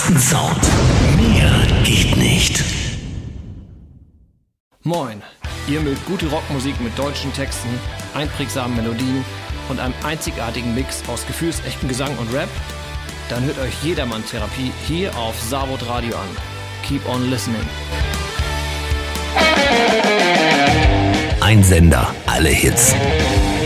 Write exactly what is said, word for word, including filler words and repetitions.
krassen Sound. Mehr geht nicht. Moin, ihr mögt gute Rockmusik mit deutschen Texten, einprägsamen Melodien und einem einzigartigen Mix aus gefühlsechtem Gesang und Rap? Dann hört euch Jedermann-Therapie hier auf Savod Radio an. Keep on listening. Ein Sender, alle Hits.